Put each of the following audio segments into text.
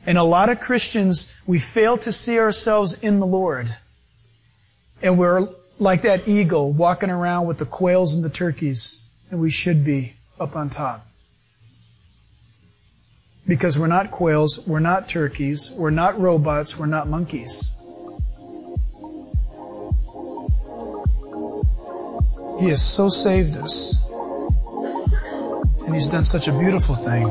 And a lot of Christians, we fail to see ourselves in the Lord. And we're like that eagle walking around with the quails and the turkeys. And we should be up on top. Because we're not quails, we're not turkeys, we're not robots, we're not monkeys. He has so saved us. And He's done such a beautiful thing.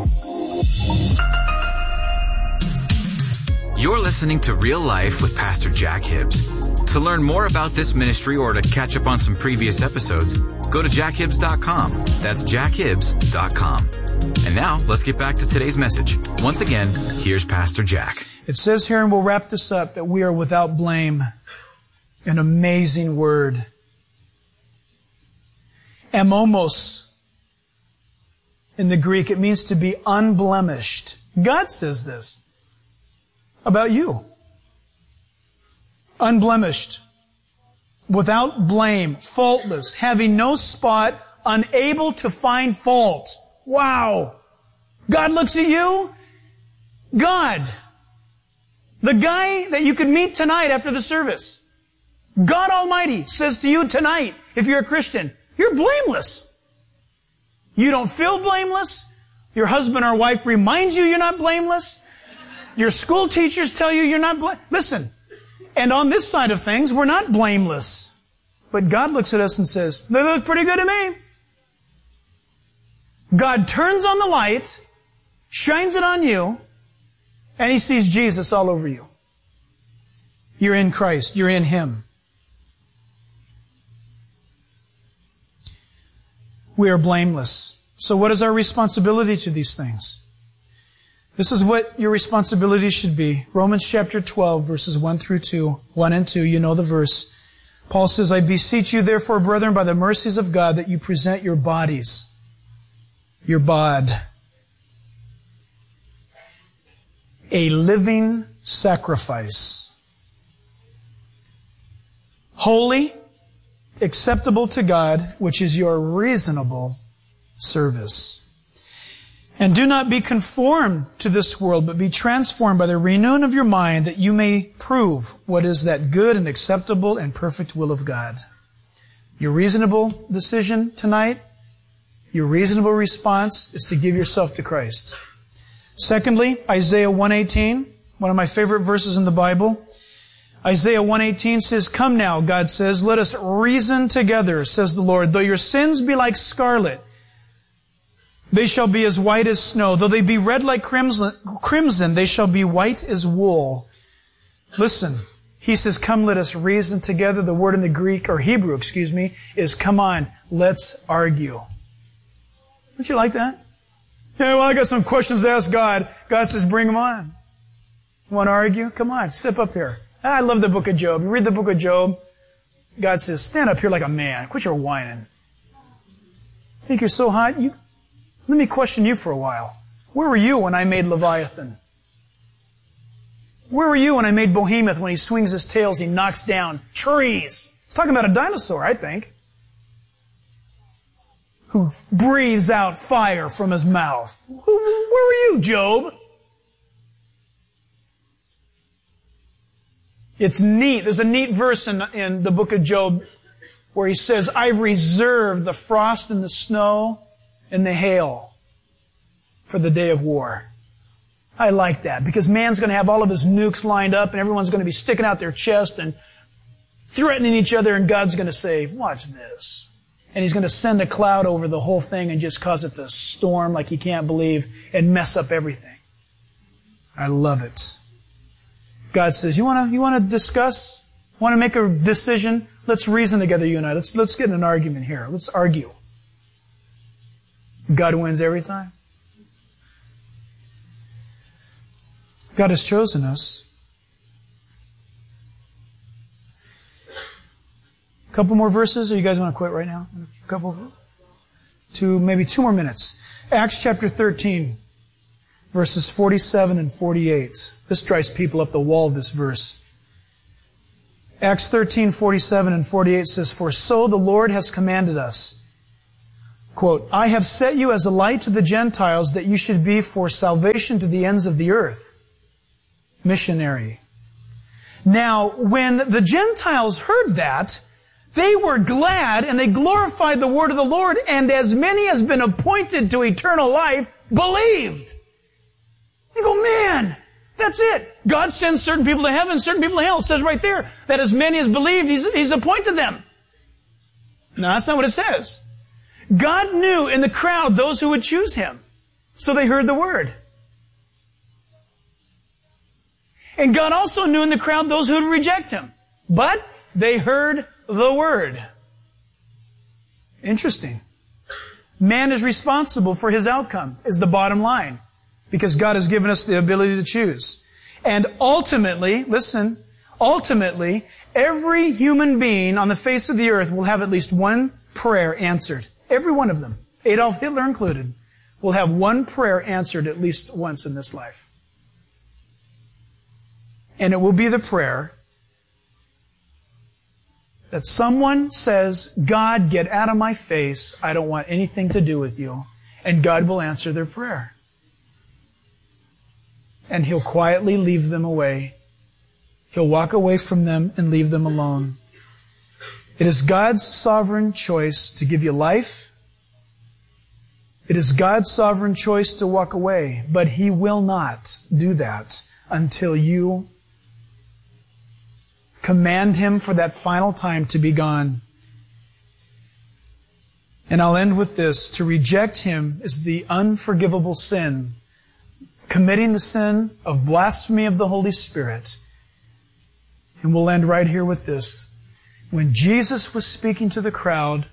You're listening to Real Life with Pastor Jack Hibbs. To learn more about this ministry or to catch up on some previous episodes, go to jackhibbs.com. That's jackhibbs.com. And now, let's get back to today's message. Once again, here's Pastor Jack. It says here, and we'll wrap this up, that we are without blame. An amazing word. Amomos. In the Greek, it means to be unblemished. God says this about you. Unblemished. Without blame. Faultless. Having no spot. Unable to find fault. Wow. God looks at you. God. The guy that you could meet tonight after the service. God Almighty says to you tonight, if you're a Christian, you're blameless. You don't feel blameless. Your husband or wife reminds you you're not blameless. Your school teachers tell you you're not blameless. Listen, and on this side of things, we're not blameless. But God looks at us and says, they look pretty good to me. God turns on the light, shines it on you, and He sees Jesus all over you. You're in Christ. You're in Him. We are blameless. So what is our responsibility to these things? This is what your responsibility should be. Romans chapter 12, verses 1 through 2. 1 and 2, you know the verse. Paul says, I beseech you therefore, brethren, by the mercies of God, that you present your bodies, your bod, a living sacrifice, holy, acceptable to God, which is your reasonable service. And do not be conformed to this world, but be transformed by the renewing of your mind, that you may prove what is that good and acceptable and perfect will of God. Your reasonable decision tonight, your reasonable response is to give yourself to Christ. Secondly, Isaiah 1:18, one of my favorite verses in the Bible. Isaiah 1:18 says, Come now, God says, let us reason together, says the Lord. Though your sins be like scarlet, they shall be as white as snow. Though they be red like crimson, they shall be white as wool. Listen, He says, come, let us reason together. The word in the Greek, or Hebrew, is come on, let's argue. Don't you like that? Yeah, well, I got some questions to ask God. God says, bring them on. You want to argue? Come on, step up here. I love the book of Job. You read the book of Job. God says, stand up here like a man. Quit your whining. Think you're so hot? Let me question you for a while. Where were you when I made Leviathan? Where were you when I made Behemoth? When he swings his tails, he knocks down trees. He's talking about a dinosaur, I think, who breathes out fire from his mouth. Where were you, Job? It's neat. There's a neat verse in the book of Job where he says, I've reserved the frost and the snow and the hail for the day of war. I like that, because man's going to have all of his nukes lined up and everyone's going to be sticking out their chest and threatening each other, and God's going to say, watch this. And He's going to send a cloud over the whole thing and just cause it to storm like you can't believe and mess up everything. I love it. God says, you want to discuss? Want to make a decision? Let's reason together, you and I. Let's get in an argument here. Let's argue. God wins every time. God has chosen us. A couple more verses, or you guys want to quit right now? Maybe two more minutes. Acts chapter 13, verses 47 and 48. This drives people up the wall, this verse. Acts 13, 47 and 48 says, For so the Lord has commanded us, quote, I have set you as a light to the Gentiles, that you should be for salvation to the ends of the earth. missionary. Now, when the Gentiles heard that, they were glad and they glorified the word of the Lord, and as many as been appointed to eternal life believed. You go, man, that's it. God sends certain people to heaven, certain people to hell. It says right there that as many as believed, He's appointed them. No, that's not what it says. God knew in the crowd those who would choose Him. So they heard the word. And God also knew in the crowd those who would reject Him. But they heard the word. Interesting. Man is responsible for his outcome, is the bottom line. Because God has given us the ability to choose. And ultimately, listen, ultimately, every human being on the face of the earth will have at least one prayer answered. Every one of them, Adolf Hitler included, will have one prayer answered at least once in this life. And it will be the prayer that someone says, God, get out of my face. I don't want anything to do with you. And God will answer their prayer. And He'll quietly leave them away. He'll walk away from them and leave them alone. It is God's sovereign choice to give you life. It is God's sovereign choice to walk away. But He will not do that until you command Him for that final time to be gone. And I'll end with this. To reject Him is the unforgivable sin. Committing the sin of blasphemy of the Holy Spirit. And we'll end right here with this. When Jesus was speaking to the crowd,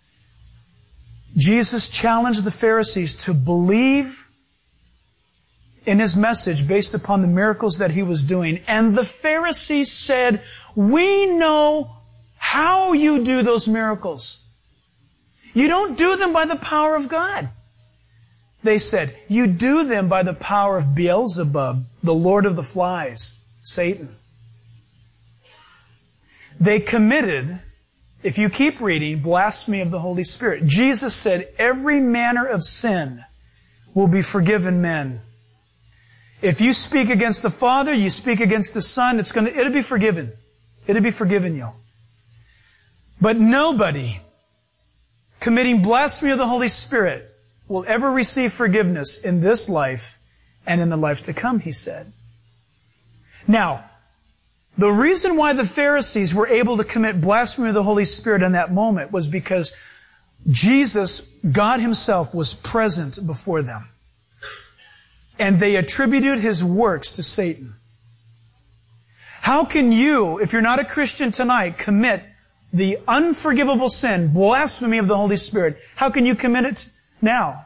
Jesus challenged the Pharisees to believe in His message based upon the miracles that He was doing. And the Pharisees said, we know how you do those miracles. You don't do them by the power of God. They said, you do them by the power of Beelzebub, the Lord of the Flies, Satan. They committed, if you keep reading, blasphemy of the Holy Spirit. Jesus said, every manner of sin will be forgiven men. If you speak against the Father, you speak against the Son, it'll be forgiven. It'll be forgiven you. But nobody committing blasphemy of the Holy Spirit will ever receive forgiveness in this life and in the life to come, He said. Now, the reason why the Pharisees were able to commit blasphemy of the Holy Spirit in that moment was because Jesus, God Himself, was present before them. And they attributed His works to Satan. How can you, if you're not a Christian tonight, commit the unforgivable sin, blasphemy of the Holy Spirit? How can you commit it now?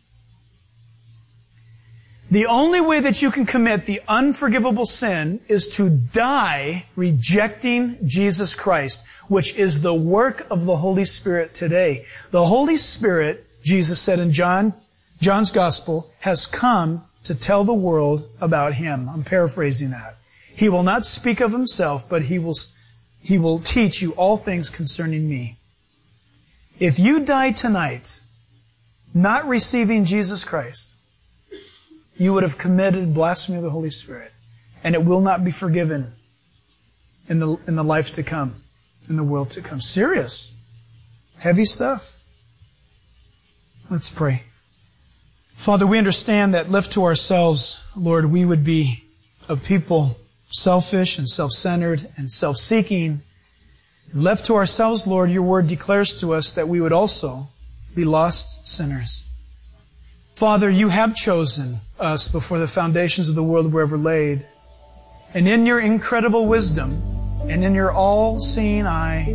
The only way that you can commit the unforgivable sin is to die rejecting Jesus Christ, which is the work of the Holy Spirit today. The Holy Spirit, Jesus said in John's Gospel, has come to tell the world about Him. I'm paraphrasing that. He will not speak of Himself, but He will teach you all things concerning Me. If you die tonight not receiving Jesus Christ, you would have committed blasphemy of the Holy Spirit. And it will not be forgiven in the life to come, in the world to come. Serious. Heavy stuff. Let's pray. Father, we understand that left to ourselves, Lord, we would be a people selfish and self-centered and self-seeking. Left to ourselves, Lord, Your Word declares to us that we would also be lost sinners. Father, You have chosen us before the foundations of the world were ever laid. And in Your incredible wisdom and in Your all-seeing eye,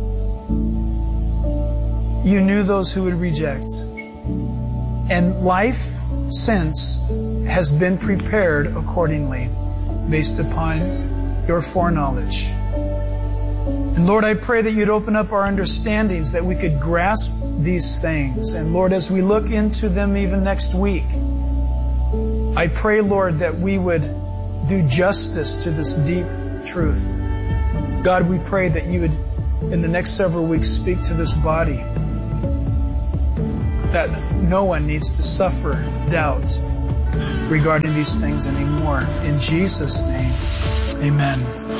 You knew those who would reject. And life since has been prepared accordingly based upon Your foreknowledge. And Lord, I pray that You'd open up our understandings that we could grasp these things. And Lord, as we look into them even next week, I pray, Lord, that we would do justice to this deep truth. God, we pray that You would, in the next several weeks, speak to this body, that no one needs to suffer doubt regarding these things anymore. In Jesus' name, amen.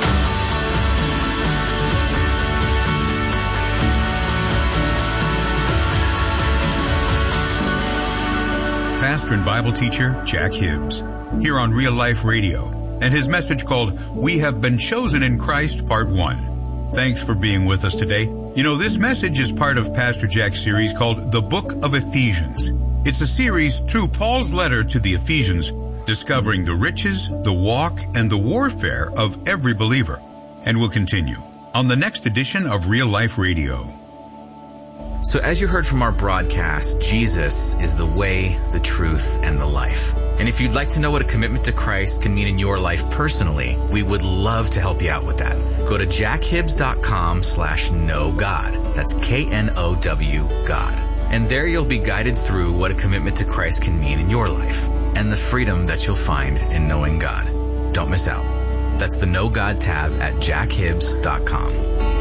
Pastor and Bible teacher Jack Hibbs, here on Real Life Radio, and his message called We Have Been Chosen in Christ, Part 1. Thanks for being with us today. You know, this message is part of Pastor Jack's series called The Book of Ephesians. It's a series through Paul's letter to the Ephesians, discovering the riches, the walk, and the warfare of every believer. And we'll continue on the next edition of Real Life Radio. So as you heard from our broadcast, Jesus is the way, the truth, and the life. And if you'd like to know what a commitment to Christ can mean in your life personally, we would love to help you out with that. Go to jackhibbs.com/knowgod. That's KNOW God. And there you'll be guided through what a commitment to Christ can mean in your life and the freedom that you'll find in knowing God. Don't miss out. That's the Know God tab at jackhibbs.com.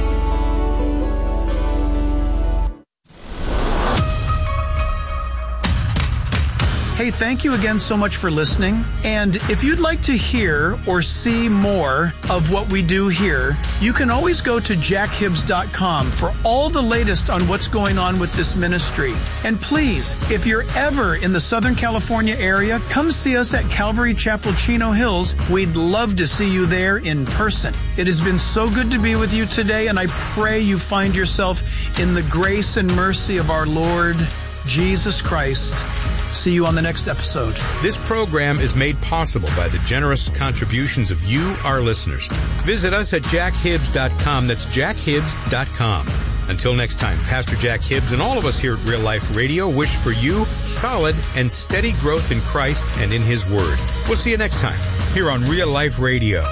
Hey, thank you again so much for listening. And if you'd like to hear or see more of what we do here, you can always go to jackhibbs.com for all the latest on what's going on with this ministry. And please, if you're ever in the Southern California area, come see us at Calvary Chapel, Chino Hills. We'd love to see you there in person. It has been so good to be with you today, and I pray you find yourself in the grace and mercy of our Lord Jesus Christ. See you on the next episode. This program is made possible by the generous contributions of you, our listeners. Visit us at jackhibbs.com. That's jackhibbs.com. Until next time, Pastor Jack Hibbs and all of us here at Real Life Radio wish for you solid and steady growth in Christ and in His Word. We'll see you next time here on Real Life Radio.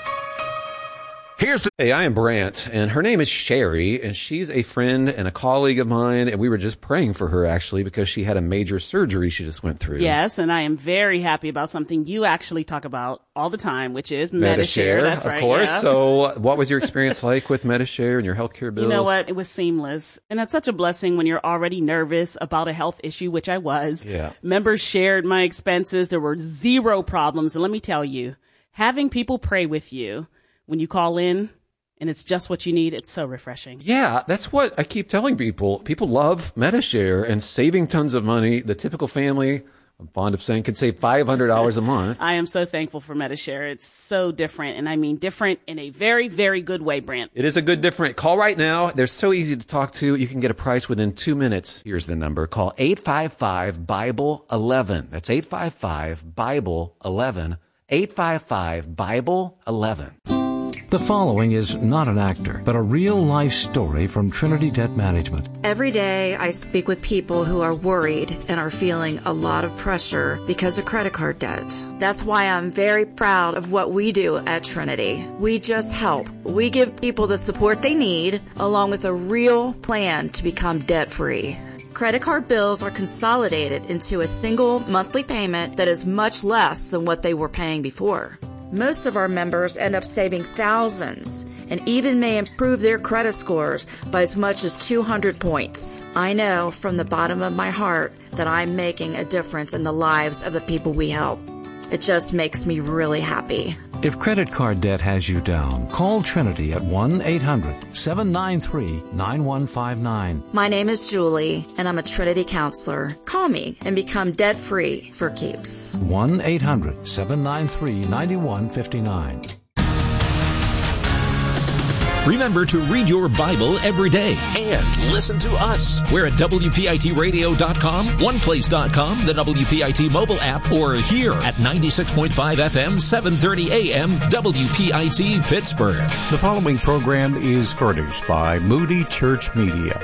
Hey, I am Brant, and her name is Sherry, and she's a friend and a colleague of mine, and we were just praying for her, actually, because she had a major surgery she just went through. Yes, and I am very happy about something you actually talk about all the time, which is Medi-Share. That's right, of course. Yeah. So what was your experience like with Medi-Share and your healthcare bills? You know what? It was seamless. And that's such a blessing when you're already nervous about a health issue, which I was. Yeah. Members shared my expenses. There were zero problems. And let me tell you, having people pray with you when you call in, and it's just what you need, it's so refreshing. Yeah, that's what I keep telling people. People love Medi-Share and saving tons of money. The typical family, I'm fond of saying, could save $500 a month. I am so thankful for Medi-Share. It's so different, and I mean different in a very, very good way, Brant. It is a good different. Call right now. They're so easy to talk to. You can get a price within 2 minutes. Here's the number. Call 855-BIBLE-11. That's 855-BIBLE-11. 855-BIBLE-11. The following is not an actor, but a real-life story from Trinity Debt Management. Every day I speak with people who are worried and are feeling a lot of pressure because of credit card debt. That's why I'm very proud of what we do at Trinity. We just help. We give people the support they need, along with a real plan to become debt-free. Credit card bills are consolidated into a single monthly payment that is much less than what they were paying before. Most of our members end up saving thousands and even may improve their credit scores by as much as 200 points. I know from the bottom of my heart that I'm making a difference in the lives of the people we help. It just makes me really happy. If credit card debt has you down, call Trinity at 1-800-793-9159. My name is Julie, and I'm a Trinity counselor. Call me and become debt-free for keeps. 1-800-793-9159. Remember to read your Bible every day and listen to us. We're at WPITradio.com, OnePlace.com, the WPIT mobile app, or here at 96.5 FM, 730 AM, WPIT Pittsburgh. The following program is furnished by Moody Church Media.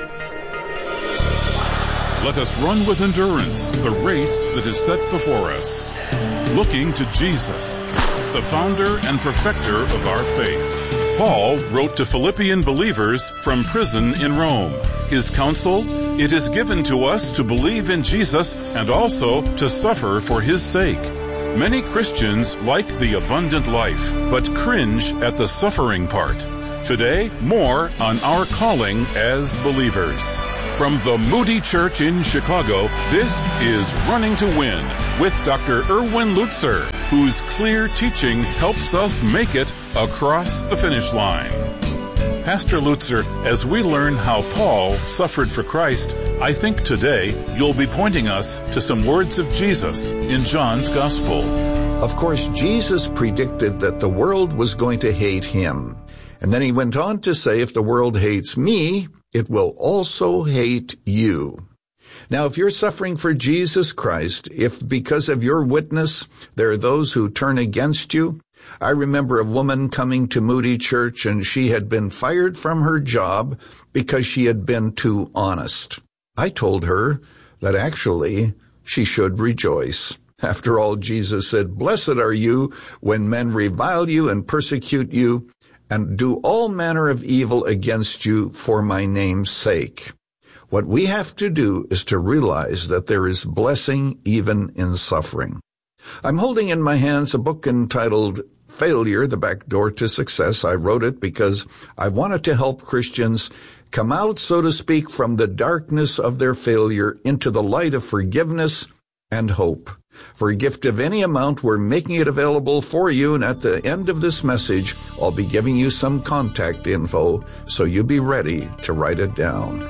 Let us run with endurance the race that is set before us, looking to Jesus, the founder and perfecter of our faith. Paul wrote to Philippian believers from prison in Rome. His counsel, it is given to us to believe in Jesus and also to suffer for His sake. Many Christians like the abundant life, but cringe at the suffering part. Today, more on our calling as believers. From the Moody Church in Chicago, this is Running to Win with Dr. Erwin Lutzer, whose clear teaching helps us make it across the finish line. Pastor Lutzer, as we learn how Paul suffered for Christ, I think today you'll be pointing us to some words of Jesus in John's Gospel. Of course, Jesus predicted that the world was going to hate him. And then he went on to say, if the world hates me, it will also hate you. Now, if you're suffering for Jesus Christ, if because of your witness there are those who turn against you, I remember a woman coming to Moody Church and she had been fired from her job because she had been too honest. I told her that actually she should rejoice. After all, Jesus said, "Blessed are you when men revile you and persecute you and do all manner of evil against you for my name's sake." What we have to do is to realize that there is blessing even in suffering. I'm holding in my hands a book entitled Failure, the Back Door to Success. I wrote it because I wanted to help Christians come out, so to speak, from the darkness of their failure into the light of forgiveness and hope. For a gift of any amount, we're making it available for you, and at the end of this message, I'll be giving you some contact info, so you be ready to write it down.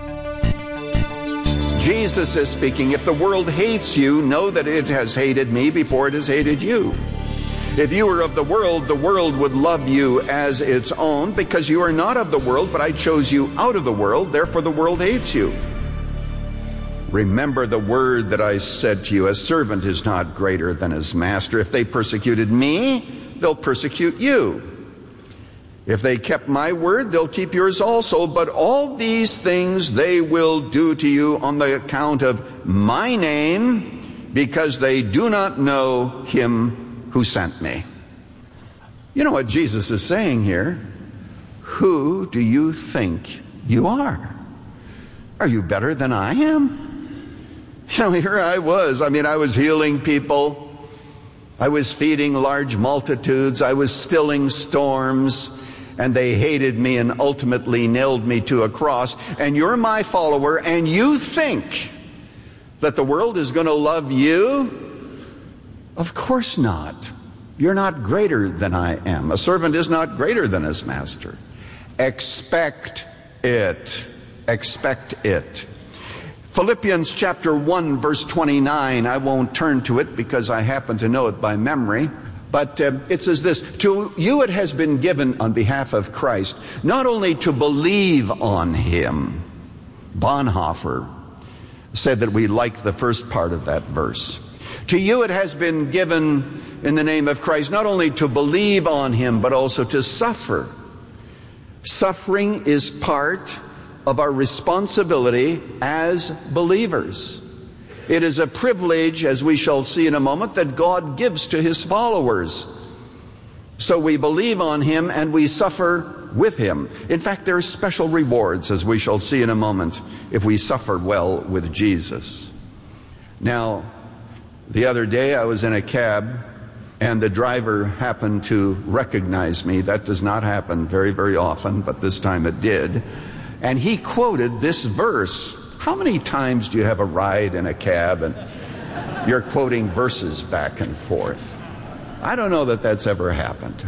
Jesus is speaking. If the world hates you, know that it has hated me before it has hated you. If you were of the world would love you as its own, because you are not of the world, but I chose you out of the world, therefore the world hates you. Remember the word that I said to you, a servant is not greater than his master. If they persecuted me, they'll persecute you. If they kept my word, they'll keep yours also. But all these things they will do to you on the account of my name, because they do not know him who sent me. You know what Jesus is saying here? Who do you think you are? Are you better than I am? You know, here I was. I was healing people. I was feeding large multitudes. I was stilling storms. And they hated me and ultimately nailed me to a cross. And you're my follower, and you think that the world is going to love you? Of course not. You're not greater than I am. A servant is not greater than his master. Expect it. Expect it. Philippians chapter 1, verse 29. I won't turn to it because I happen to know it by memory. But it says this, to you it has been given on behalf of Christ, not only to believe on him. Bonhoeffer said that we like the first part of that verse. To you it has been given in the name of Christ, not only to believe on him, but also to suffer. Suffering is part of our responsibility as believers. It is a privilege, as we shall see in a moment, that God gives to his followers. So we believe on him and we suffer with him. In fact, there are special rewards, as we shall see in a moment, if we suffer well with Jesus. Now, the other day I was in a cab and the driver happened to recognize me. That does not happen very, very often, but this time it did. And he quoted this verse. How many times do you have a ride in a cab and you're quoting verses back and forth? I don't know that that's ever happened.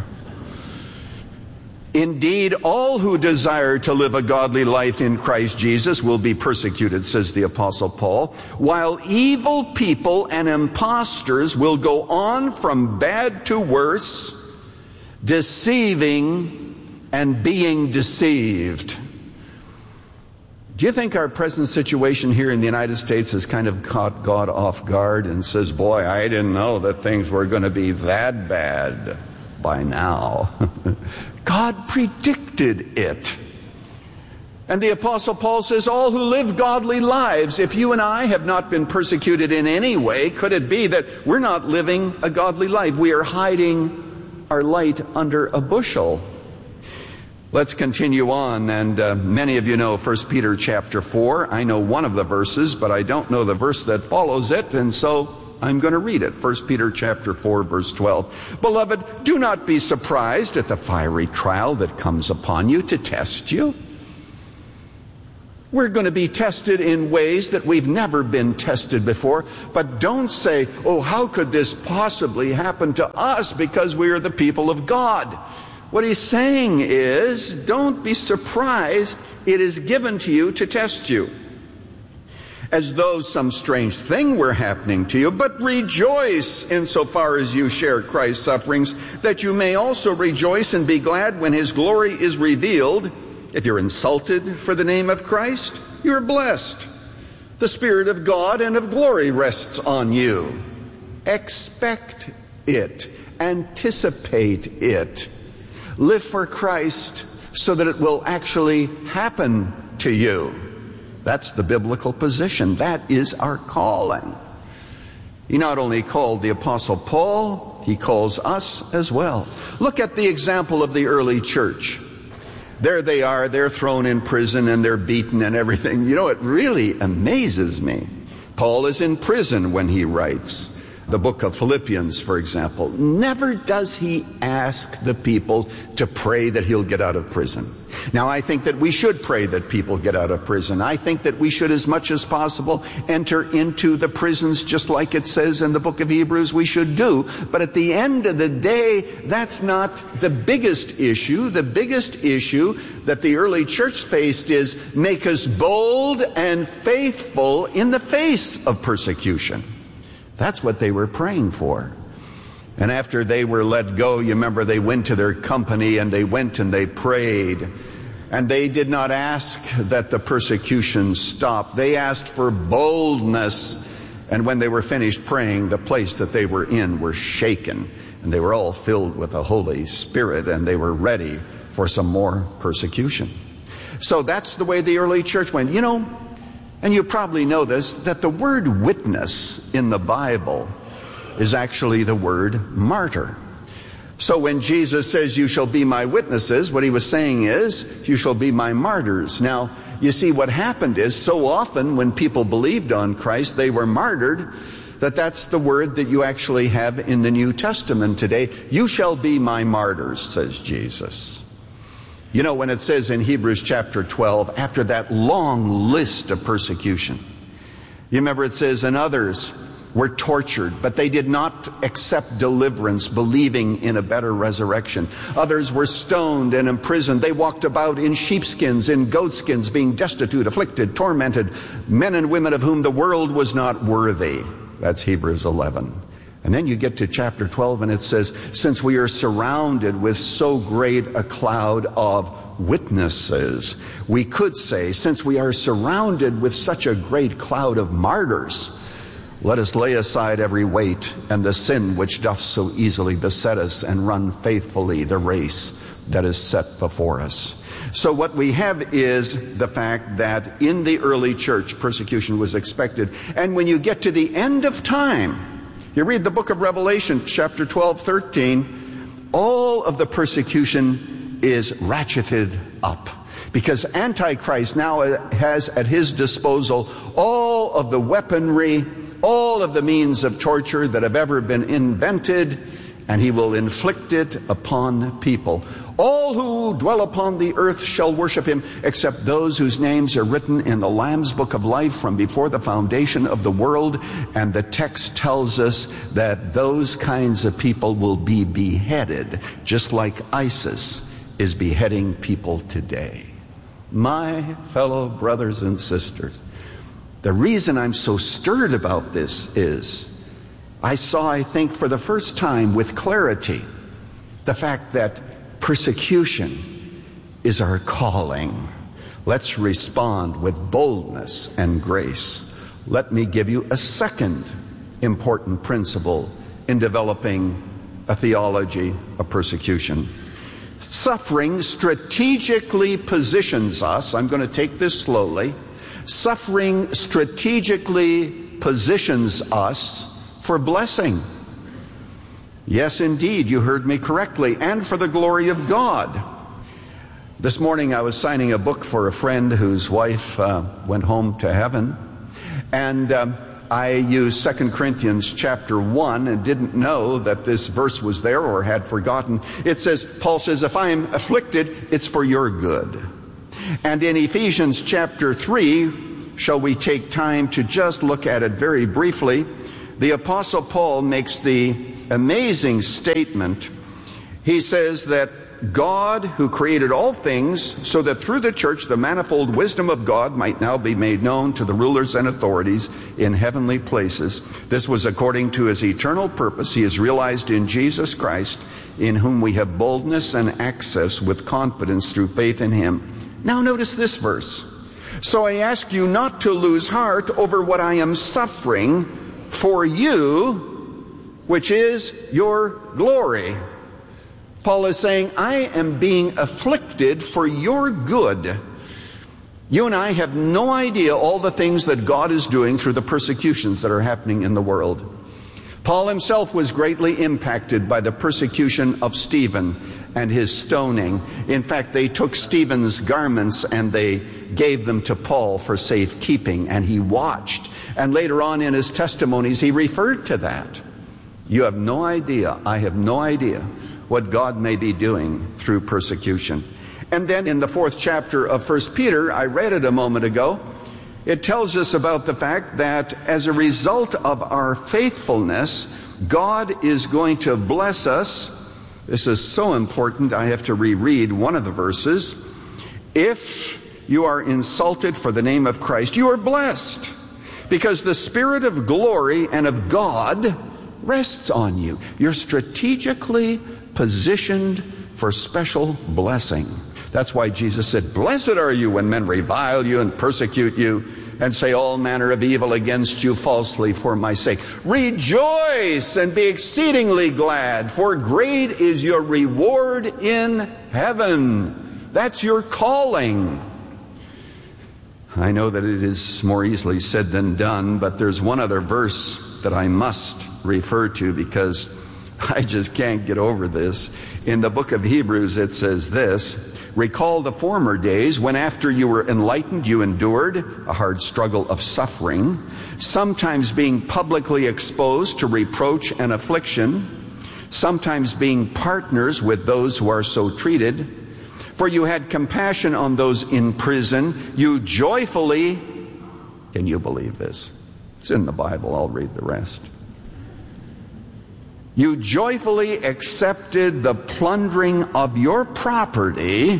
Indeed, all who desire to live a godly life in Christ Jesus will be persecuted, says the Apostle Paul, while evil people and impostors will go on from bad to worse, deceiving and being deceived. Do you think our present situation here in the United States has kind of caught God off guard and says, boy, I didn't know that things were going to be that bad by now? God predicted it. And the Apostle Paul says, all who live godly lives, if you and I have not been persecuted in any way, could it be that we're not living a godly life? We are hiding our light under a bushel. Let's continue on, and many of you know 1 Peter chapter 4. I know one of the verses, but I don't know the verse that follows it, and so I'm going to read it. 1 Peter chapter 4, verse 12. Beloved, do not be surprised at the fiery trial that comes upon you to test you, We're going to be tested in ways that we've never been tested before. But don't say, oh, how could this possibly happen to us because we are the people of God? What he's saying is, don't be surprised. It is given to you to test you, as though some strange thing were happening to you, but rejoice insofar as you share Christ's sufferings, that you may also rejoice and be glad when his glory is revealed. If you're insulted for the name of Christ, you're blessed. The Spirit of God and of glory rests on you. Expect it. Anticipate it. Live for Christ so that it will actually happen to you. That's the biblical position. That is our calling. He not only called the Apostle Paul, he calls us as well. Look at the example of the early church. There they are, they're thrown in prison and they're beaten and everything. You know, it really amazes me. Paul is in prison when he writes the book of Philippians, for example. Never does he ask the people to pray that he'll get out of prison. Now, I think that we should pray that people get out of prison. I think that we should, as much as possible, enter into the prisons just like it says in the book of Hebrews we should do. But at the end of the day, that's not the biggest issue. The biggest issue that the early church faced is make us bold and faithful in the face of persecution. That's what they were praying for. And after they were let go, you remember they went to their company and they went and they prayed. And they did not ask that the persecution stop. They asked for boldness. And when they were finished praying, the place that they were in were shaken. And they were all filled with the Holy Spirit. And they were ready for some more persecution. So that's the way the early church went. You know, and you probably know this, that the word witness in the Bible is actually the word martyr. So when Jesus says, you shall be my witnesses, what he was saying is, you shall be my martyrs. Now, you see, what happened is, so often when people believed on Christ, they were martyred, that's the word that you actually have in the New Testament today. You shall be my martyrs, says Jesus. You know, when it says in Hebrews chapter 12, after that long list of persecution, you remember it says, and others were tortured, but they did not accept deliverance, believing in a better resurrection. Others were stoned and imprisoned. They walked about in sheepskins, in goatskins, being destitute, afflicted, tormented, men and women of whom the world was not worthy. That's Hebrews 11. And then you get to chapter 12 and it says, since we are surrounded with so great a cloud of witnesses, we could say, since we are surrounded with such a great cloud of martyrs, let us lay aside every weight and the sin which doth so easily beset us, and run faithfully the race that is set before us. So what we have is the fact that in the early church, persecution was expected. And when you get to the end of time, you read the book of Revelation, chapter 12, 13, all of the persecution is ratcheted up. Because Antichrist now has at his disposal all of the weaponry, all of the means of torture that have ever been invented, and he will inflict it upon people. All who dwell upon the earth shall worship him, except those whose names are written in the Lamb's book of life from before the foundation of the world. And the text tells us that those kinds of people will be beheaded, just like ISIS is beheading people today. My fellow brothers and sisters, the reason I'm so stirred about this is I saw, I think, for the first time with clarity, the fact that persecution is our calling. Let's respond with boldness and grace. Let me give you a second important principle in developing a theology of persecution. Suffering strategically positions us, I'm going to take this slowly, suffering strategically positions us for blessing. Yes, indeed, you heard me correctly, and for the glory of God. This morning I was signing a book for a friend whose wife went home to heaven, and I used 2 Corinthians chapter 1 and didn't know that this verse was there or had forgotten. It says, Paul says, if I am afflicted, it's for your good. And in Ephesians chapter 3, shall we take time to just look at it very briefly? The Apostle Paul makes the amazing statement. He says that God, who created all things, so that through the church the manifold wisdom of God might now be made known to the rulers and authorities in heavenly places. This was according to his eternal purpose. He is realized in Jesus Christ, in whom we have boldness and access with confidence through faith in him. Now notice this verse. So I ask you not to lose heart over what I am suffering for you, which is your glory. Paul is saying, I am being afflicted for your good. You and I have no idea all the things that God is doing through the persecutions that are happening in the world. Paul himself was greatly impacted by the persecution of Stephen and his stoning. In fact, they took Stephen's garments and they gave them to Paul for safekeeping, and he watched. And later on in his testimonies, he referred to that. You have no idea, I have no idea what God may be doing through persecution. And then in the 4th chapter of 1 Peter, I read it a moment ago, it tells us about the fact that as a result of our faithfulness, God is going to bless us. This is so important, I have to reread one of the verses. If you are insulted for the name of Christ, you are blessed, because the Spirit of glory and of God rests on you. You're strategically positioned for special blessing. That's why Jesus said, blessed are you when men revile you and persecute you and say all manner of evil against you falsely for my sake. Rejoice and be exceedingly glad, for great is your reward in heaven. That's your calling. I know that it is more easily said than done, but there's one other verse that I must refer to because I just can't get over this. In the book of Hebrews, it says this, recall the former days when after you were enlightened, you endured a hard struggle of suffering, sometimes being publicly exposed to reproach and affliction, sometimes being partners with those who are so treated. For you had compassion on those in prison. You joyfully, can you believe this? It's in the Bible, I'll read the rest. You joyfully accepted the plundering of your property,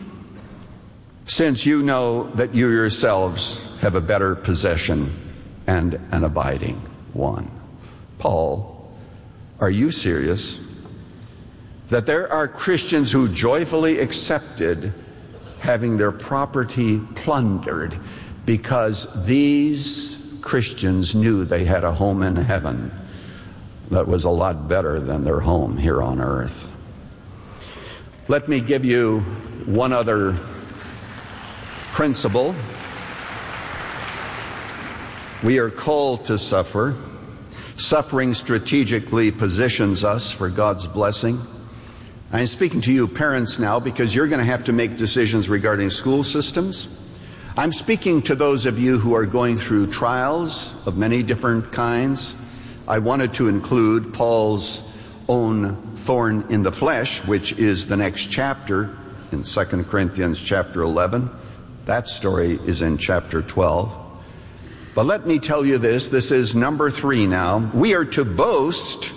since you know that you yourselves have a better possession and an abiding one. Paul, are you serious? That there are Christians who joyfully accepted having their property plundered because these Christians knew they had a home in heaven that was a lot better than their home here on earth. Let me give you one other principle. We are called to suffer. Suffering strategically positions us for God's blessing. I'm speaking to you parents now because you're going to have to make decisions regarding school systems. I'm speaking to those of you who are going through trials of many different kinds. I wanted to include Paul's own thorn in the flesh, which is the next chapter in 2 Corinthians chapter 11. That story is in chapter 12. But let me tell you this is number 3 now. We are to boast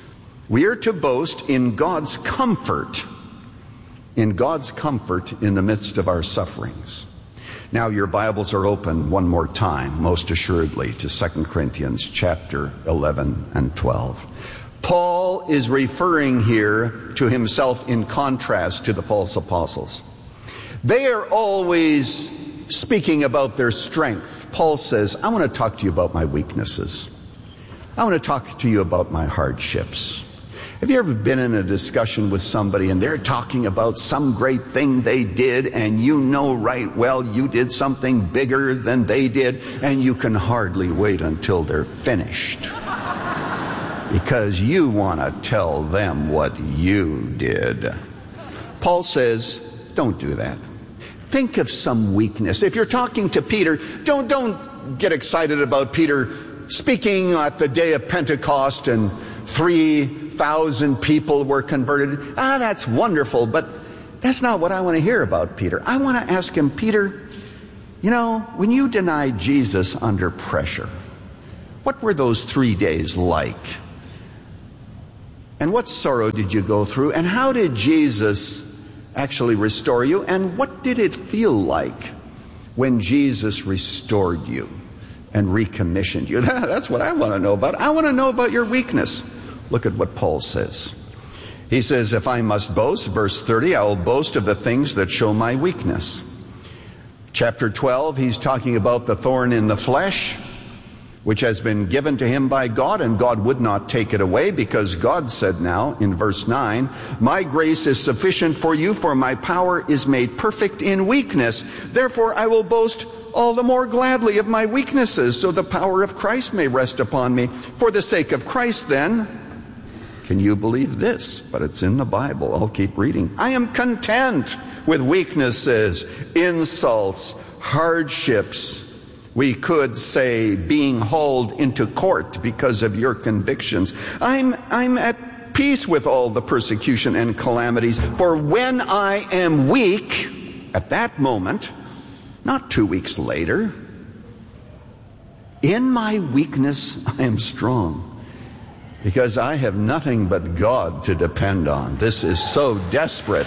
in God's comfort. In God's comfort in the midst of our sufferings. Now your Bibles are open one more time, most assuredly, to 2 Corinthians chapter 11 and 12. Paul is referring here to himself in contrast to the false apostles. They are always speaking about their strength. Paul says, I want to talk to you about my weaknesses. I want to talk to you about my hardships. Have you ever been in a discussion with somebody and they're talking about some great thing they did, and you know right well you did something bigger than they did, and you can hardly wait until they're finished because you want to tell them what you did? Paul says, don't do that. Think of some weakness. If you're talking to Peter, don't get excited about Peter speaking at the day of Pentecost and 3,000 people were converted. That's wonderful, but That's not what I want to hear about Peter. I want to ask him, Peter, you know, when you denied Jesus under pressure, what were those 3 days like? And what sorrow did you go through? And how did Jesus actually restore you? And what did it feel like when Jesus restored you and recommissioned you? That's what I want to know about. I want to know about your weakness. Look at what Paul says. He says, if I must boast, verse 30, I will boast of the things that show my weakness. Chapter 12, he's talking about the thorn in the flesh, which has been given to him by God, and God would not take it away, because God said now in verse 9, my grace is sufficient for you, for my power is made perfect in weakness. Therefore I will boast all the more gladly of my weaknesses, so the power of Christ may rest upon me. For the sake of Christ, then, can you believe this? But it's in the Bible. I'll keep reading. I am content with weaknesses, insults, hardships. We could say being hauled into court because of your convictions. I'm at peace with all the persecution and calamities. For when I am weak, at that moment, not 2 weeks later, in my weakness I am strong. Because I have nothing but God to depend on. This is so desperate.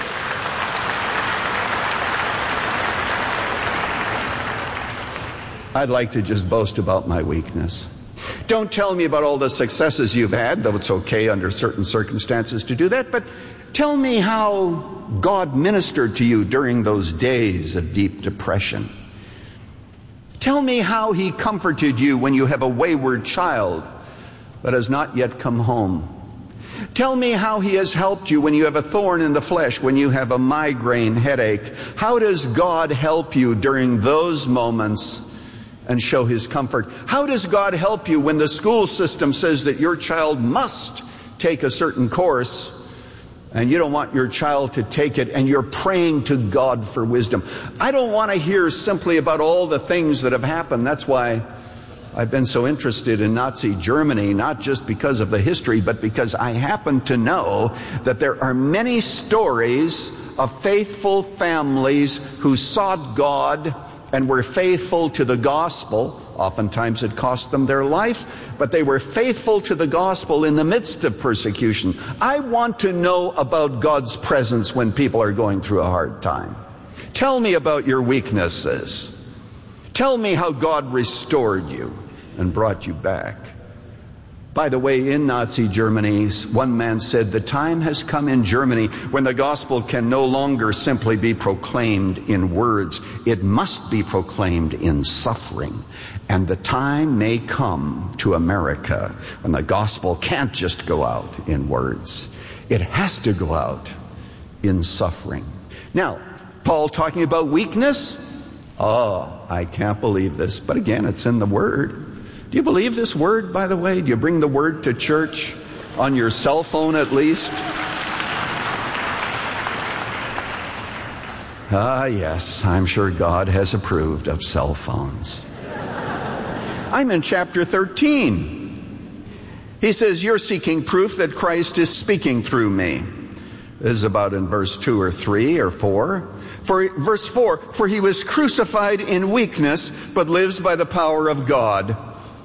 I'd like to just boast about my weakness. Don't tell me about all the successes you've had, though it's okay under certain circumstances to do that, but tell me how God ministered to you during those days of deep depression. Tell me how He comforted you when you have a wayward child that has not yet come home. Tell me how He has helped you when you have a thorn in the flesh, when you have a migraine headache. How does God help you during those moments and show His comfort? How does God help you when the school system says that your child must take a certain course and you don't want your child to take it and you're praying to God for wisdom? I don't want to hear simply about all the things that have happened. That's why I've been so interested in Nazi Germany, not just because of the history, but because I happen to know that there are many stories of faithful families who sought God and were faithful to the gospel. Oftentimes it cost them their life, but they were faithful to the gospel in the midst of persecution. I want to know about God's presence when people are going through a hard time. Tell me about your weaknesses. Tell me how God restored you and brought you back. By the way, in Nazi Germany, one man said, the time has come in Germany when the gospel can no longer simply be proclaimed in words. It must be proclaimed in suffering. And the time may come to America when the gospel can't just go out in words. It has to go out in suffering. Now, Paul talking about weakness? Oh, I can't believe this. But again, it's in the Word. Do you believe this Word, by the way? Do you bring the Word to church on your cell phone at least? Ah, yes, I'm sure God has approved of cell phones. I'm in chapter 13. He says, you're seeking proof that Christ is speaking through me. This is about in verse 2 or 3 or 4. For verse 4, for He was crucified in weakness, but lives by the power of God.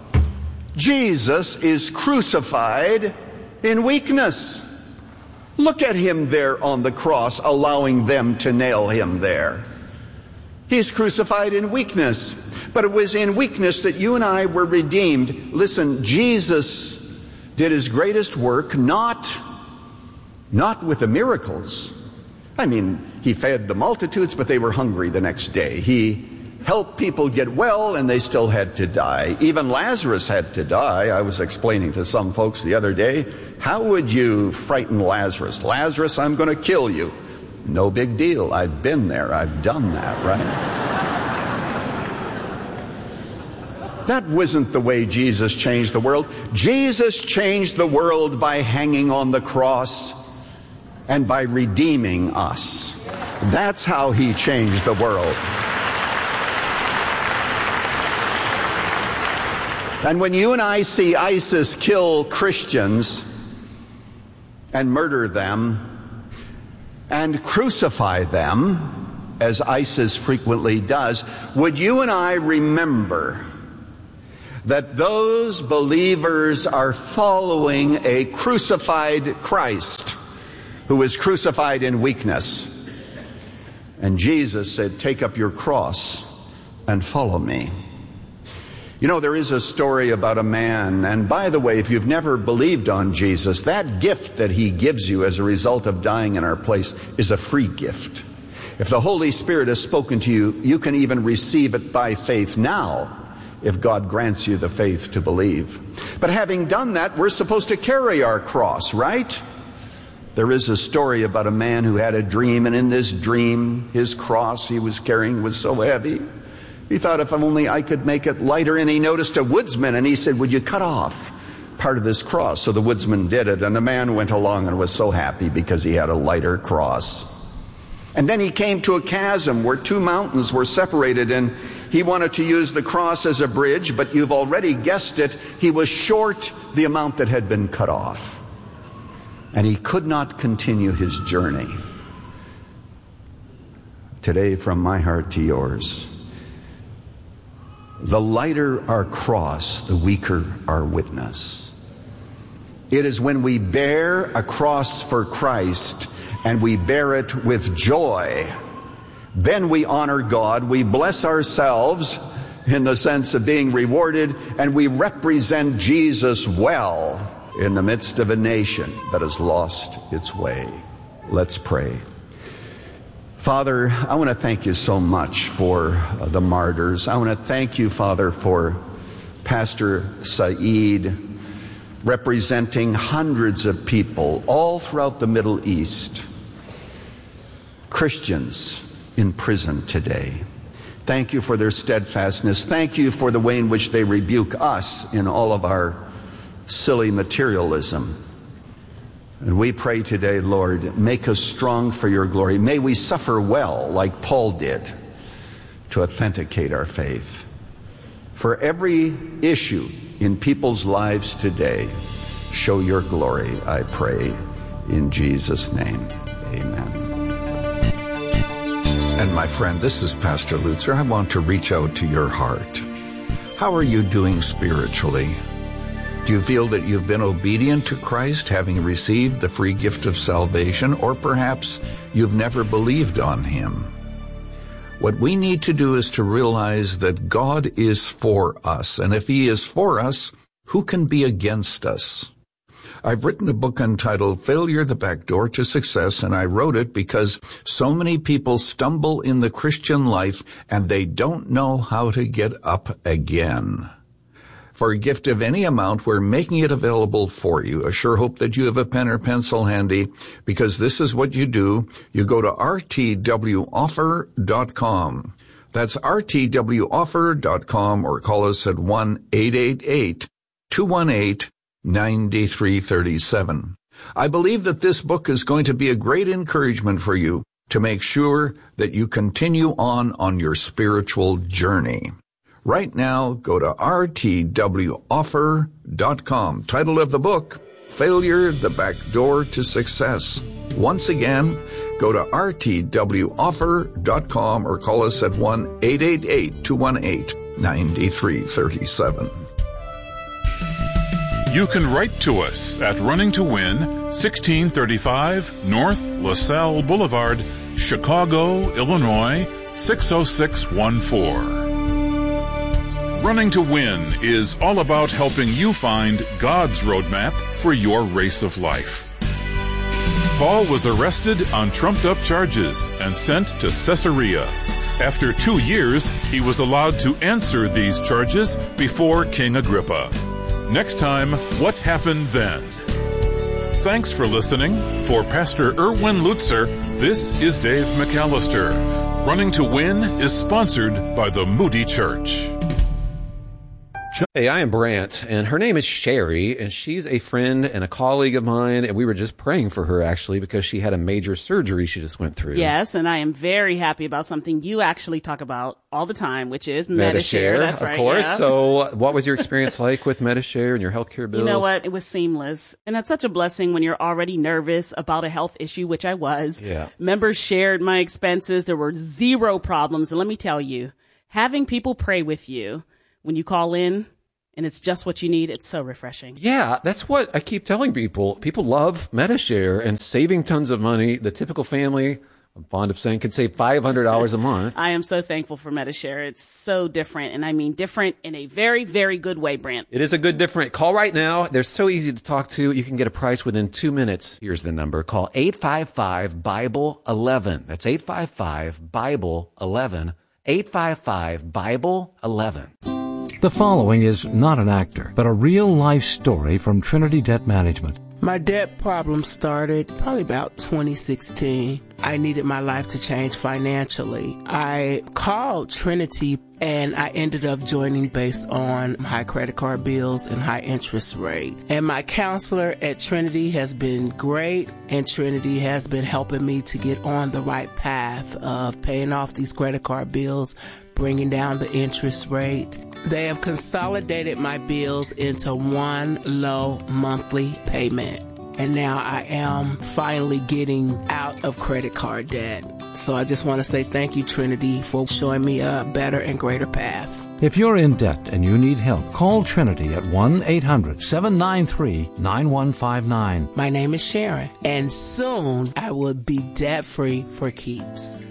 Jesus is crucified in weakness. Look at Him there on the cross, allowing them to nail Him there. He's crucified in weakness. But it was in weakness that you and I were redeemed. Listen, Jesus did His greatest work not with the miracles. I mean, He fed the multitudes, but they were hungry the next day. He helped people get well, and they still had to die. Even Lazarus had to die. I was explaining to some folks the other day, how would you frighten Lazarus? Lazarus, I'm going to kill you. No big deal. I've been there. I've done that, right? That wasn't the way Jesus changed the world. Jesus changed the world by hanging on the cross and by redeeming us. That's how He changed the world. And when you and I see ISIS kill Christians and murder them, and crucify them, as ISIS frequently does, would you and I remember that those believers are following a crucified Christ who is crucified in weakness? And Jesus said, take up your cross and follow me. You know, there is a story about a man, and by the way, if you've never believed on Jesus, that gift that he gives you as a result of dying in our place is a free gift. If the Holy Spirit has spoken to you, you can even receive it by faith now, if God grants you the faith to believe. But having done that, we're supposed to carry our cross, right? There is a story about a man who had a dream, and in this dream, his cross he was carrying was so heavy. He thought, if only I could make it lighter, and he noticed a woodsman, and he said, would you cut off part of this cross? So the woodsman did it, and the man went along and was so happy because he had a lighter cross. And then he came to a chasm where two mountains were separated, and he wanted to use the cross as a bridge, but you've already guessed it, he was short the amount that had been cut off. And he could not continue his journey. Today, from my heart to yours, the lighter our cross, the weaker our witness. It is when we bear a cross for Christ and we bear it with joy, then we honor God, we bless ourselves in the sense of being rewarded, and we represent Jesus well in the midst of a nation that has lost its way. Let's pray. Father, I want to thank you so much for the martyrs. I want to thank you, Father, for Pastor Saeed representing hundreds of people all throughout the Middle East, Christians in prison today. Thank you for their steadfastness. Thank you for the way in which they rebuke us in all of our silly materialism. And we pray today, Lord, make us strong for your glory. May we suffer well, like Paul did, to authenticate our faith. For every issue in people's lives today, show your glory, I pray, in Jesus' name. Amen. And my friend, this is Pastor Lutzer. I want to reach out to your heart. How are you doing spiritually? Do you feel that you've been obedient to Christ, having received the free gift of salvation, or perhaps you've never believed on him? What we need to do is to realize that God is for us, and if he is for us, who can be against us? I've written a book entitled Failure, the Back Door to Success, and I wrote it because so many people stumble in the Christian life and they don't know how to get up again. For a gift of any amount, we're making it available for you. I sure hope that you have a pen or pencil handy, because this is what you do. You go to rtwoffer.com. That's rtwoffer.com, or call us at 1-888-218-9337. I believe that this book is going to be a great encouragement for you to make sure that you continue on your spiritual journey. Right now, go to rtwoffer.com. Title of the book, Failure, the Back Door to Success. Once again, go to rtwoffer.com or call us at 1-888-218-9337. You can write to us at Running to Win, 1635 North LaSalle Boulevard, Chicago, Illinois, 60614. Running to Win is all about helping you find God's roadmap for your race of life. Paul was arrested on trumped-up charges and sent to Caesarea. After 2 years, he was allowed to answer these charges before King Agrippa. Next time, what happened then? Thanks for listening. For Pastor Erwin Lutzer, this is Dave McAllister. Running to Win is sponsored by the Moody Church. Hey, I am Brant, and her name is Sherry, and she's a friend and a colleague of mine, and we were just praying for her, actually, because she had a major surgery she just went through. Yes, and I am very happy about something you actually talk about all the time, which is Medi-Share. That's right. Of course. Yeah. So what was your experience like with Medi-Share and your healthcare bills? You know what? It was seamless. And that's such a blessing when you're already nervous about a health issue, which I was. Yeah. Members shared my expenses. There were zero problems. And let me tell you, having people pray with you when you call in, and it's just what you need, it's so refreshing. Yeah, that's what I keep telling people. People love Medi-Share and saving tons of money. The typical family, I'm fond of saying, can save $500 a month. I am so thankful for Medi-Share. It's so different, and I mean different in a very, very good way, Brant. It is a good different. Call right now. They're so easy to talk to. You can get a price within 2 minutes. Here's the number. Call 855-BIBLE-11. That's 855-BIBLE-11. 855-BIBLE-11. The following is not an actor, but a real-life story from Trinity Debt Management. My debt problem started probably about 2016. I needed my life to change financially. I called Trinity and I ended up joining based on high credit card bills and high interest rate. And my counselor at Trinity has been great, and Trinity has been helping me to get on the right path of paying off these credit card bills, bringing down the interest rate. They have consolidated my bills into one low monthly payment. And now I am finally getting out of credit card debt. So I just want to say thank you, Trinity, for showing me a better and greater path. If you're in debt and you need help, call Trinity at 1-800-793-9159. My name is Sharon, and soon I will be debt-free for keeps.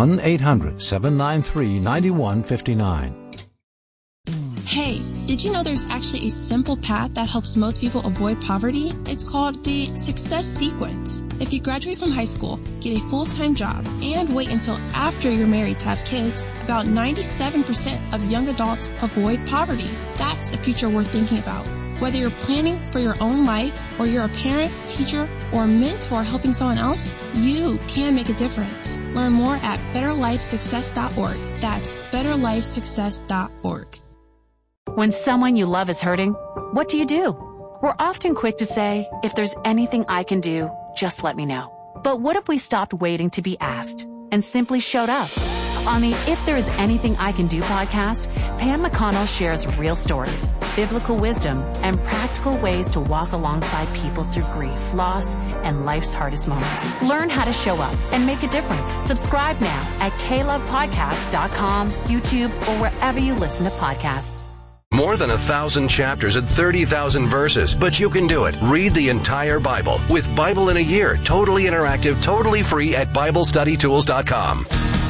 1-800-793-9159. Hey, did you know there's actually a simple path that helps most people avoid poverty? It's called the Success Sequence. If you graduate from high school, get a full-time job, and wait until after you're married to have kids, about 97% of young adults avoid poverty. That's a future worth thinking about. Whether you're planning for your own life, or you're a parent, teacher, or mentor helping someone else, you can make a difference. Learn more at betterlifesuccess.org. That's betterlifesuccess.org. When someone you love is hurting, what do? We're often quick to say, if there's anything I can do, just let me know. But what if we stopped waiting to be asked and simply showed up? On the If There Is Anything I Can Do podcast, Pam McConnell shares real stories, biblical wisdom, and practical ways to walk alongside people through grief, loss, and life's hardest moments. Learn how to show up and make a difference. Subscribe now at KLovePodcasts.com, YouTube, or wherever you listen to podcasts. More than 1,000 chapters and 30,000 verses, but you can do it. Read the entire Bible with Bible in a Year, totally interactive, totally free at BibleStudyTools.com.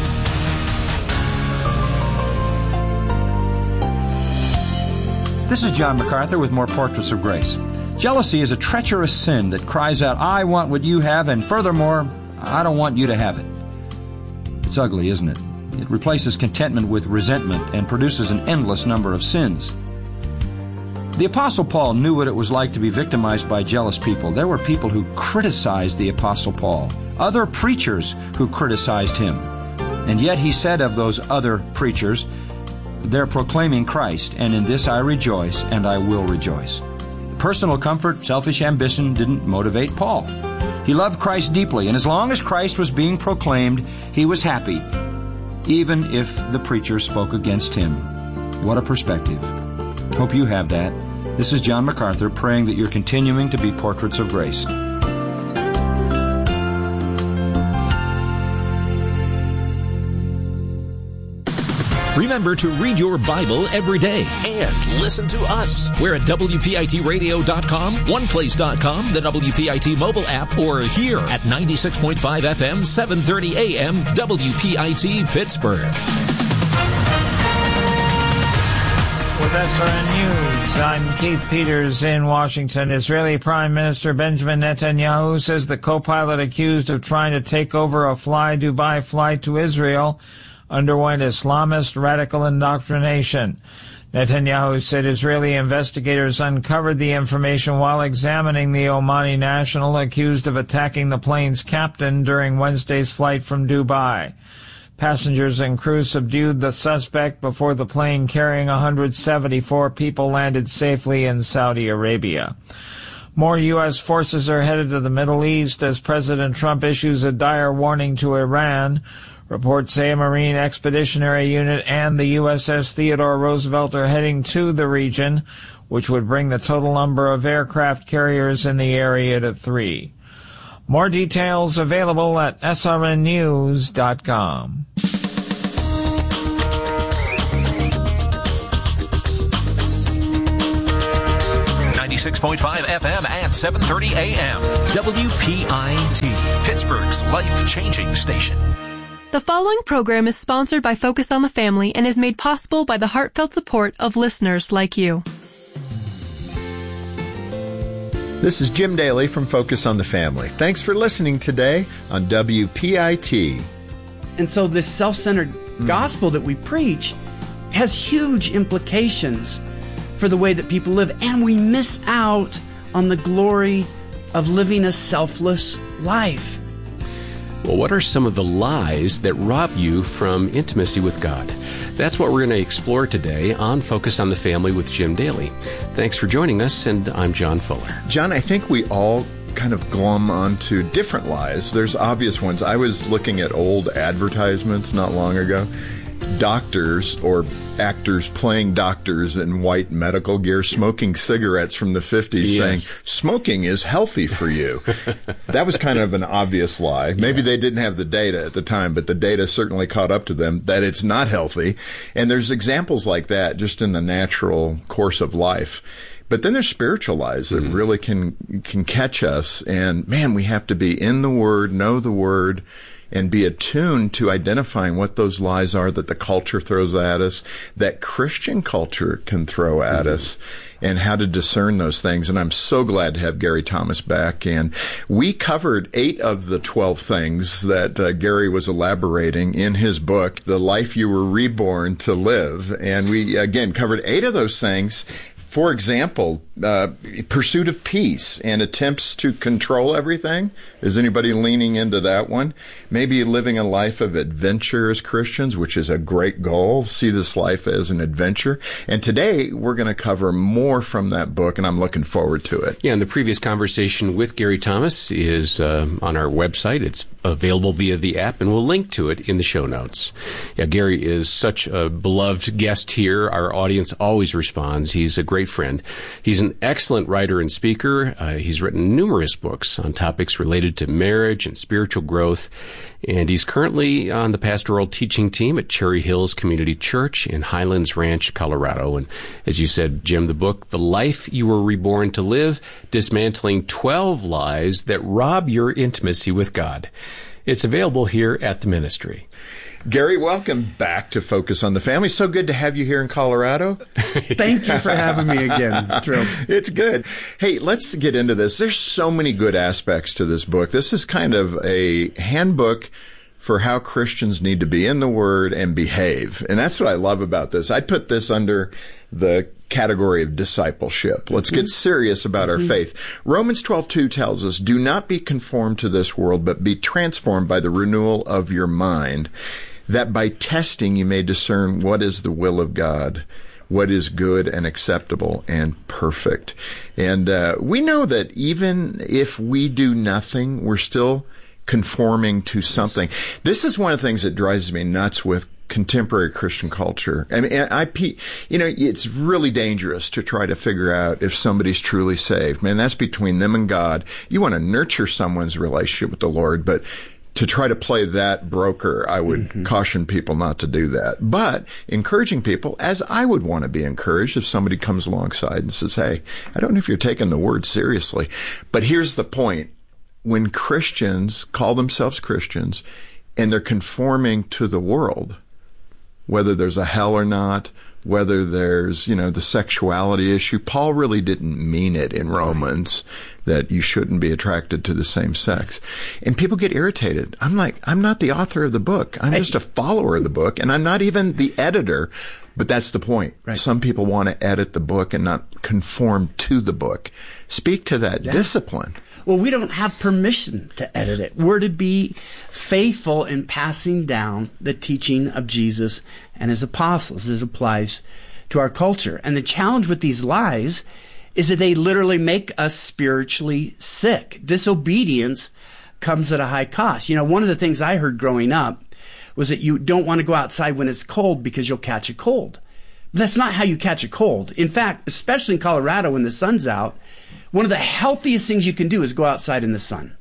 This is John MacArthur with more Portraits of Grace. Jealousy is a treacherous sin that cries out, I want what you have, and furthermore, I don't want you to have it. It's ugly, isn't it? It replaces contentment with resentment and produces an endless number of sins. The Apostle Paul knew what it was like to be victimized by jealous people. There were people who criticized the Apostle Paul, other preachers who criticized him. And yet he said of those other preachers, they're proclaiming Christ, and in this I rejoice, and I will rejoice. Personal comfort, selfish ambition didn't motivate Paul. He loved Christ deeply, and as long as Christ was being proclaimed, he was happy, even if the preacher spoke against him. What a perspective. Hope you have that. This is John MacArthur praying that you're continuing to be portraits of grace. Remember to read your Bible every day and listen to us. We're at WPITradio.com, OnePlace.com, the WPIT mobile app, or here at 96.5 FM, 730 AM, WPIT Pittsburgh. With SRN News, I'm Keith Peters in Washington. Israeli Prime Minister Benjamin Netanyahu says the co-pilot accused of trying to take over a Fly Dubai flight to Israel underwent Islamist radical indoctrination. Netanyahu said Israeli investigators uncovered the information while examining the Omani national accused of attacking the plane's captain during Wednesday's flight from Dubai. Passengers and crew subdued the suspect before the plane carrying 174 people landed safely in Saudi Arabia. More U.S. forces are headed to the Middle East as President Trump issues a dire warning to Iran. Reports say a Marine Expeditionary Unit and the USS Theodore Roosevelt are heading to the region, which would bring the total number of aircraft carriers in the area to 3. More details available at srnnews.com. 96.5 FM at 7:30 a.m. WPIT, Pittsburgh's life-changing station. The following program is sponsored by Focus on the Family and is made possible by the heartfelt support of listeners like you. This is Jim Daly from Focus on the Family. Thanks for listening today on WPIT. And so this self-centered gospel that we preach has huge implications for the way that people live, and we miss out on the glory of living a selfless life. Well, what are some of the lies that rob you from intimacy with God? That's what we're going to explore today on Focus on the Family with Jim Daly. Thanks for joining us, and I'm John Fuller. John, I think we all kind of glom onto different lies. There's obvious ones. I was looking at old advertisements not long ago. Doctors or actors playing doctors in white medical gear smoking cigarettes from the 50s saying, smoking is healthy for you. That was kind of an obvious lie. Maybe they didn't have the data at the time, but the data certainly caught up to them that it's not healthy. And there's examples like that just in the natural course of life. But then there's spiritual lies that really can catch us. And man, we have to be in the Word, know the Word, and be attuned to identifying what those lies are that the culture throws at us, that Christian culture can throw at us, and how to discern those things. And I'm so glad to have Gary Thomas back. And we covered 8 of the 12 things that Gary was elaborating in his book, The Life You Were Reborn to Live. And we, again, covered 8 of those things. For example, pursuit of peace and attempts to control everything. Is anybody leaning into that one? Maybe living a life of adventure as Christians, which is a great goal. See this life as an adventure. And today we're going to cover more from that book, and I'm looking forward to it. Yeah, and the previous conversation with Gary Thomas is on our website. It's available via the app, and we'll link to it in the show notes. Yeah, Gary is such a beloved guest here. Our audience always responds. He's a great friend. He's an excellent writer and speaker. He's written numerous books on topics related to marriage and spiritual growth, and he's currently on the pastoral teaching team at Cherry Hills Community Church in Highlands Ranch, Colorado. And as you said, Jim, the book, The Life You Were Reborn to Live, Dismantling 12 Lies That Rob Your Intimacy with God. It's available here at the ministry. Gary, welcome back to Focus on the Family. So good to have you here in Colorado. Thank you for having me again. Thrilled. It's good. Hey, let's get into this. There's so many good aspects to this book. This is kind of a handbook for how Christians need to be in the Word and behave. And that's what I love about this. I put this under the category of discipleship. Let's get serious about our faith. Romans 12:2 tells us, do not be conformed to this world, but be transformed by the renewal of your mind, that by testing you may discern what is the will of God, what is good and acceptable and perfect. And we know that even if we do nothing, we're still conforming to something. This is one of the things that drives me nuts with contemporary Christian culture. I mean, it's really dangerous to try to figure out if somebody's truly saved. Man, that's between them and God. You want to nurture someone's relationship with the Lord, but to try to play that broker, I would caution people not to do that. But encouraging people, as I would want to be encouraged if somebody comes alongside and says, hey, I don't know if you're taking the Word seriously, but here's the point. When Christians call themselves Christians and they're conforming to the world, whether there's a hell or not, whether there's, the sexuality issue, Paul really didn't mean it in Romans that you shouldn't be attracted to the same sex. And people get irritated. I'm like, I'm not the author of the book. I'm just a follower of the book, and I'm not even the editor. But that's the point. Right. Some people want to edit the book and not conform to the book. Speak to that discipline. Well, we don't have permission to edit it. We're to be faithful in passing down the teaching of Jesus and his apostles. This applies to our culture. And the challenge with these lies is that they literally make us spiritually sick. Disobedience comes at a high cost. You know, one of the things I heard growing up was that you don't want to go outside when it's cold because you'll catch a cold. But that's not how you catch a cold. In fact, especially in Colorado when the sun's out, one of the healthiest things you can do is go outside in the sun.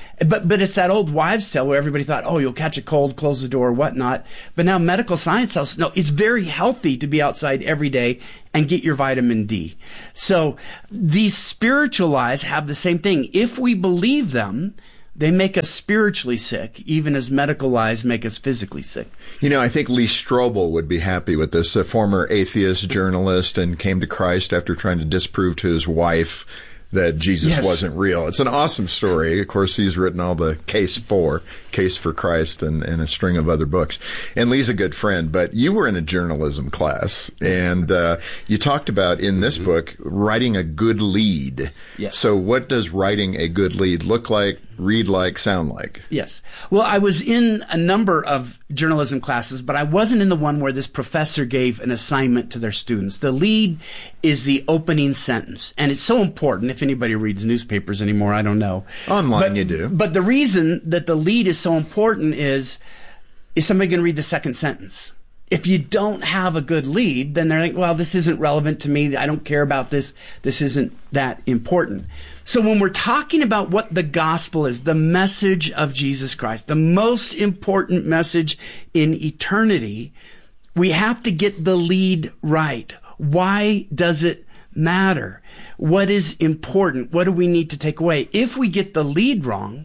But it's that old wives' tale where everybody thought, oh, you'll catch a cold, close the door, whatnot. But now medical science tells us, no, it's very healthy to be outside every day and get your vitamin D. So these spiritual lies have the same thing. If we believe them, they make us spiritually sick, even as medical lies make us physically sick. You know, I think Lee Strobel would be happy with this, a former atheist journalist and came to Christ after trying to disprove to his wife that Jesus wasn't real. It's an awesome story. Of course, he's written all the Case for Christ and a string of other books. And Lee's a good friend, but you were in a journalism class, and you talked about in this book writing a good lead. Yes. So what does writing a good lead look like, read like, sound like? Yes. Well, I was in a number of journalism classes, but I wasn't in the one where this professor gave an assignment to their students. The lead is the opening sentence, and it's so important. If anybody reads newspapers anymore, I don't know. Online you do. But the reason that the lead is so important is somebody going to read the second sentence? If you don't have a good lead, then they're like, well, this isn't relevant to me. I don't care about this. This isn't that important. So when we're talking about what the gospel is, the message of Jesus Christ, the most important message in eternity, we have to get the lead right. Why does it matter? What is important? What do we need to take away? If we get the lead wrong,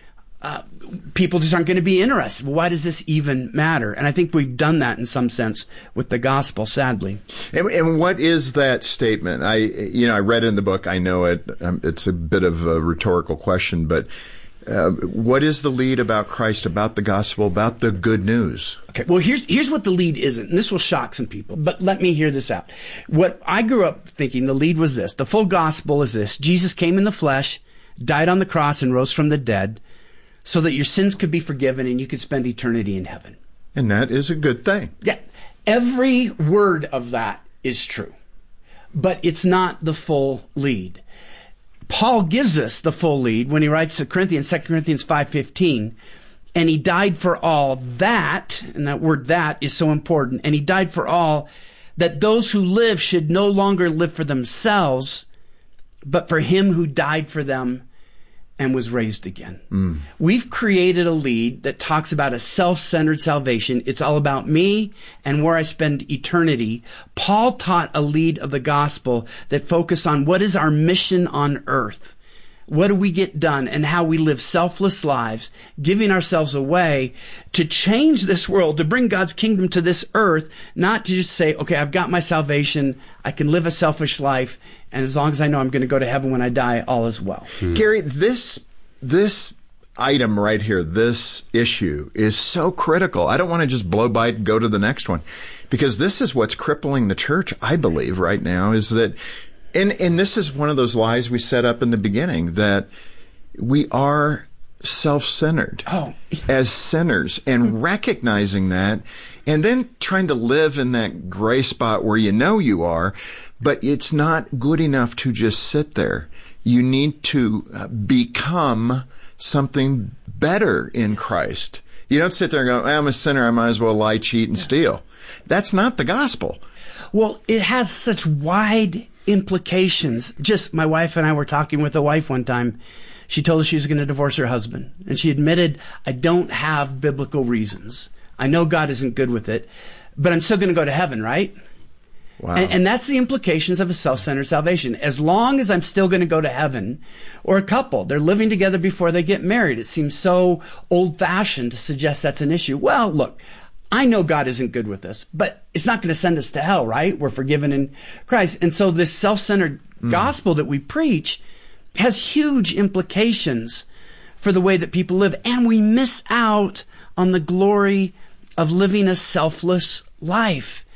people just aren't going to be interested. Why does this even matter? And I think we've done that in some sense with the gospel, sadly. And what is that statement? I read it in the book. I know it. It's a bit of a rhetorical question, but what is the lead about Christ, about the gospel, about the good news? Okay, well, here's what the lead isn't, and this will shock some people, but let me hear this out. What I grew up thinking the lead was this. The full gospel is this. Jesus came in the flesh, died on the cross, and rose from the dead, so that your sins could be forgiven and you could spend eternity in heaven. And that is a good thing. Yeah. Every word of that is true. But it's not the full lead. Paul gives us the full lead when he writes to Corinthians, 2 Corinthians 5:15, and he died for all that, and that word that is so important, and he died for all, that those who live should no longer live for themselves, but for him who died for them and was raised again. We've created a lead that talks about a self-centered salvation. It's all about me and where I spend eternity. Paul taught a lead of the gospel that focused on what is our mission on earth. What do we get done and how we live selfless lives, giving ourselves away to change this world, to bring God's kingdom to this earth, not to just say, okay, I've got my salvation, I can live a selfish life, and as long as I know I'm going to go to heaven when I die, all is well. Gary, this item right here, this issue is so critical. I don't want to just blow by it and go to the next one, because this is what's crippling the church, I believe, right now, is that And this is one of those lies we set up in the beginning, that we are self-centered as sinners, and recognizing that, and then trying to live in that gray spot where you know you are, but it's not good enough to just sit there. You need to become something better in Christ. You don't sit there and go, I'm a sinner, I might as well lie, cheat, and steal. That's not the gospel. Well, it has such wide implications. Just my wife and I were talking with a wife one time. She told us she was going to divorce her husband. And she admitted, I don't have biblical reasons. I know God isn't good with it, but I'm still going to go to heaven, right? Wow. And that's the implications of a self-centered salvation. As long as I'm still going to go to heaven, or a couple, they're living together before they get married. It seems so old-fashioned to suggest that's an issue. Well, look, I know God isn't good with us, but it's not going to send us to hell, right? We're forgiven in Christ. And so this self-centered gospel that we preach has huge implications for the way that people live. And we miss out on the glory of living a selfless life.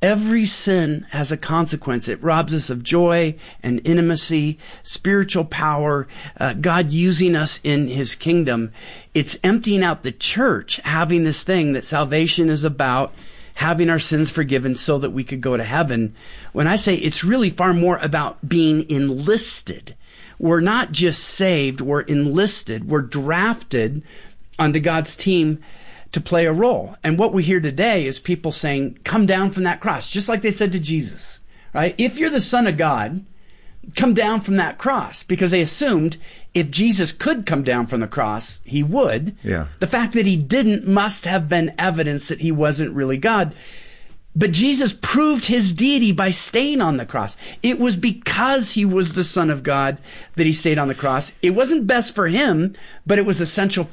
Every sin has a consequence. It robs us of joy and intimacy, spiritual power, God using us in His kingdom. It's emptying out the church, having this thing that salvation is about, having our sins forgiven so that we could go to heaven. When I say it's really far more about being enlisted. We're not just saved, we're enlisted. We're drafted onto God's team to play a role. And what we hear today is people saying, come down from that cross, just like they said to Jesus, right? If you're the Son of God, come down from that cross, because they assumed if Jesus could come down from the cross, He would. Yeah. The fact that He didn't must have been evidence that He wasn't really God. But Jesus proved His deity by staying on the cross. It was because He was the Son of God that He stayed on the cross. It wasn't best for Him, but it was essential